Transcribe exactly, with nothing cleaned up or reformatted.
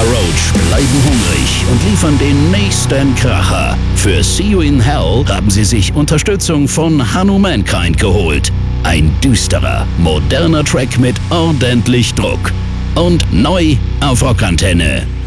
Roach bleiben hungrig und liefern den nächsten Kracher. Für See You in Hell haben sie sich Unterstützung von Hanno Mankind geholt. Ein düsterer, moderner Track mit ordentlich Druck. Und neu auf Rockantenne.